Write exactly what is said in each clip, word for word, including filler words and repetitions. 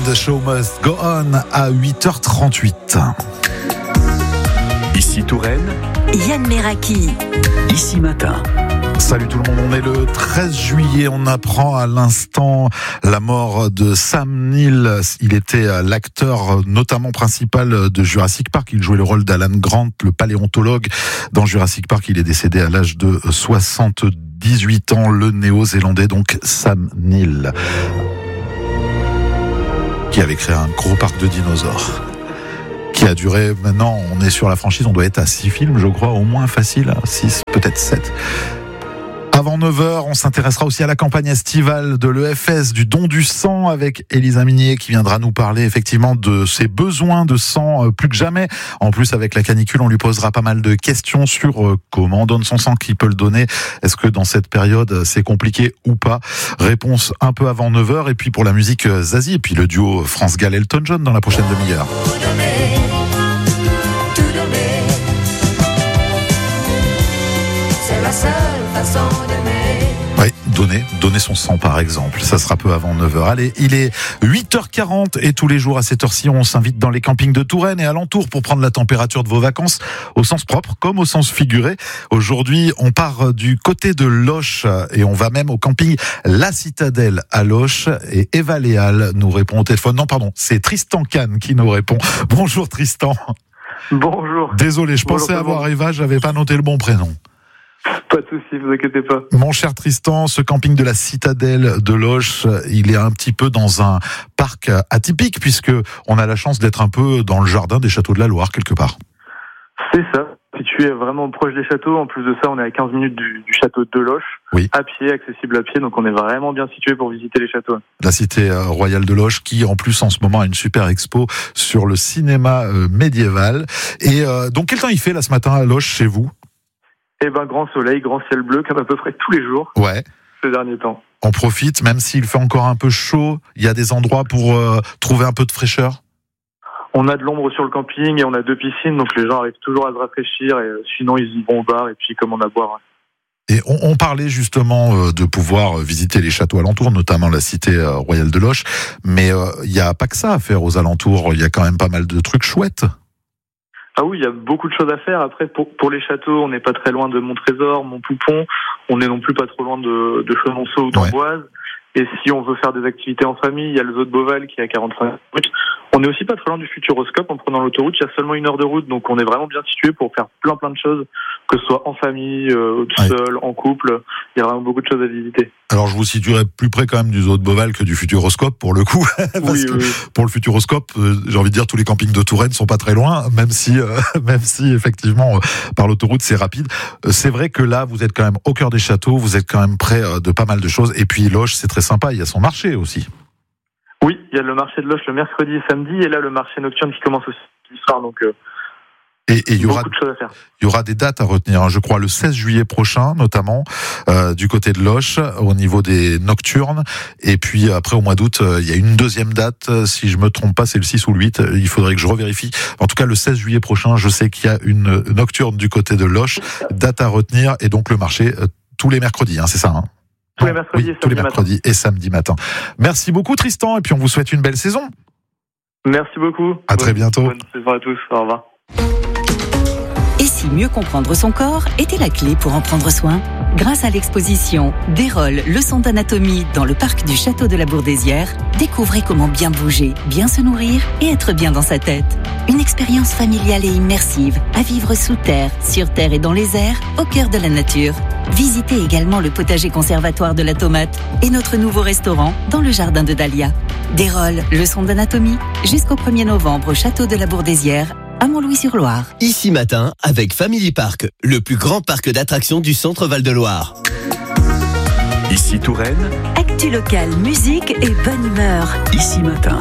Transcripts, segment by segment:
The Show Must Go On à huit heures trente-huit. Ici Touraine, Yann Meraki. Ici Matin. Salut tout le monde, on est le treize juillet, on apprend à l'instant la mort de Sam Neill. Il était l'acteur notamment principal de Jurassic Park, il jouait le rôle d'Alan Grant, le paléontologue dans Jurassic Park. Il est décédé à l'âge de soixante-dix-huit ans, le néo-zélandais donc Sam Neill, qui avait créé un gros parc de dinosaures. Qui a duré, maintenant on est sur la franchise, on doit être à six films je crois, au moins facile, six, peut-être sept. Avant neuf heures, on s'intéressera aussi à la campagne estivale de l'E F S, du don du sang, avec Elisa Minier qui viendra nous parler effectivement de ses besoins de sang plus que jamais. En plus, avec la canicule, on lui posera pas mal de questions sur comment on donne son sang, qui peut le donner. Est-ce que dans cette période, c'est compliqué ou pas? Réponse un peu avant neuf heures. Et puis pour la musique, Zazie, et puis le duo France Gall Elton John dans la prochaine demi-heure. C'est la seule façon d'aimer. Oui, donner, donner son sang par exemple, ça sera peu avant neuf heures. Allez, il est huit heures quarante et tous les jours à cette heure-ci, on s'invite dans les campings de Touraine et alentour pour prendre la température de vos vacances au sens propre comme au sens figuré. Aujourd'hui, on part du côté de Loches et on va même au camping La Citadelle à Loches et Eva Léal nous répond au téléphone. Non, pardon, c'est Tristan Kahn qui nous répond. Bonjour Tristan. Bonjour. Désolé, je Bonjour, pensais avoir bonjour. Eva, j'avais pas noté le bon prénom. Pas de soucis, vous inquiétez pas. Mon cher Tristan, ce camping de la Citadelle de Loches, il est un petit peu dans un parc atypique puisque on a la chance d'être un peu dans le jardin des châteaux de la Loire quelque part. C'est ça. Situé vraiment proche des châteaux. En plus de ça, on est à quinze minutes du, du château de Loches. Oui. À pied, accessible à pied. Donc on est vraiment bien situé pour visiter les châteaux. La cité royale de Loches qui en plus en ce moment a une super expo sur le cinéma médiéval. Et euh, donc quel temps il fait là ce matin à Loches chez vous? Eh ben, grand soleil, grand ciel bleu, comme à peu près tous les jours. Ouais. Ces derniers temps. On profite, même s'il fait encore un peu chaud, il y a des endroits pour euh, trouver un peu de fraîcheur? On a de l'ombre sur le camping et on a deux piscines, donc les gens arrivent toujours à se rafraîchir. Et sinon, ils y vont au bar et puis commandent à boire. Et on, on parlait justement de pouvoir visiter les châteaux alentours, notamment la cité royale de Loches. Mais il n'y a pas que ça à faire aux alentours, il y a quand même pas mal de trucs chouettes. Ah oui, il y a beaucoup de choses à faire. Après, pour, pour les châteaux, on n'est pas très loin de Montrésor, Montpoupon. On n'est non plus pas trop loin de, de Chenonceau ou d'Amboise. Ouais. Et si on veut faire des activités en famille, il y a le zoo de Beauval qui est à quarante-cinq minutes. On est aussi pas très loin du Futuroscope en prenant l'autoroute. Il y a seulement une heure de route, donc on est vraiment bien situé pour faire plein plein de choses, que ce soit en famille, euh, tout ouais. seul, en couple. Il y a vraiment beaucoup de choses à visiter. Alors je vous situerai plus près quand même du zoo de Beauval que du Futuroscope pour le coup. Parce oui, que oui. Pour le Futuroscope, euh, j'ai envie de dire tous les campings de Touraine sont pas très loin, même si, euh, même si effectivement euh, par l'autoroute c'est rapide. Euh, c'est vrai que là vous êtes quand même au cœur des châteaux, vous êtes quand même près euh, de pas mal de choses. Et puis Loches c'est très sympa, il y a son marché aussi. Oui, il y a le marché de Loches le mercredi et samedi, et là le marché nocturne qui commence aussi ce soir, donc euh, et il y aura beaucoup de choses à faire. Il y aura des dates à retenir, je crois le seize juillet prochain notamment, euh, du côté de Loches, au niveau des nocturnes, et puis après au mois d'août, euh, il y a une deuxième date, si je me trompe pas, c'est le six ou le huit, il faudrait que je revérifie. En tout cas le seize juillet prochain, je sais qu'il y a une nocturne du côté de Loches, date à retenir, et donc le marché euh, tous les mercredis, hein, c'est ça hein? Tous les mercredis, oui, et, tous les matin. mercredis et samedi matin. Merci beaucoup Tristan, et puis on vous souhaite une belle saison. Merci beaucoup. À très bientôt. Bonne saison à tous. Au revoir. Et si mieux comprendre son corps était la clé pour en prendre soin? Grâce à l'exposition Dérolle, leçon d'anatomie dans le parc du Château de la Bourdesière, découvrez comment bien bouger, bien se nourrir et être bien dans sa tête. Une expérience familiale et immersive à vivre sous terre, sur terre et dans les airs, au cœur de la nature. Visitez également le potager conservatoire de la tomate et notre nouveau restaurant dans le jardin de Dahlia. Dérolle, leçon d'anatomie, jusqu'au premier novembre au Château de la Bourdesière, à Montlouis-sur-Loire. Ici Matin avec Family Park, le plus grand parc d'attractions du centre Val-de-Loire. Ici Touraine, actu locale, musique et bonne humeur. Ici Matin.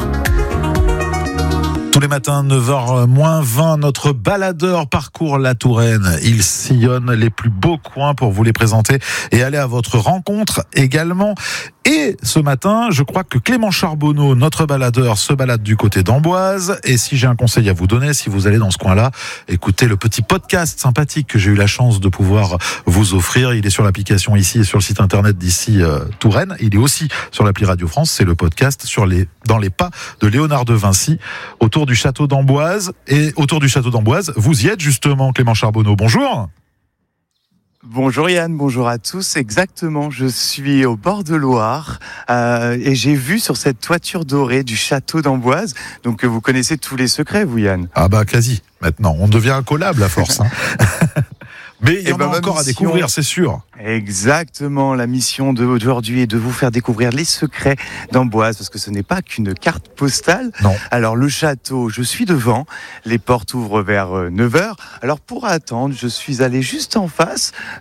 Tous les matins, neuf heures moins vingt, notre baladeur parcourt la Touraine. Il sillonne les plus beaux coins pour vous les présenter et aller à votre rencontre également. Et ce matin, je crois que Clément Charbonneau, notre baladeur, se balade du côté d'Amboise. Et si j'ai un conseil à vous donner, si vous allez dans ce coin-là, écoutez le petit podcast sympathique que j'ai eu la chance de pouvoir vous offrir. Il est sur l'application ici et sur le site internet d'ici euh, Touraine. Il est aussi sur l'appli Radio France. C'est le podcast sur les dans les pas de Léonard de Vinci autour du château d'Amboise. Et autour du château d'Amboise, vous y êtes justement, Clément Charbonneau. Bonjour. Bonjour Yann, bonjour à tous. Exactement, je suis au bord de Loire euh, et j'ai vu sur cette toiture dorée du château d'Amboise. Donc vous connaissez tous les secrets, vous Yann? Ah bah quasi. Maintenant, on devient incollable à force. Hein. Mais il y en ben, a encore mission, à découvrir, c'est sûr. Exactement, la mission d'aujourd'hui est de vous faire découvrir les secrets d'Amboise, parce que ce n'est pas qu'une carte postale. Non. Alors le château, je suis devant, les portes ouvrent vers neuf heures. Alors pour attendre, je suis allé juste en face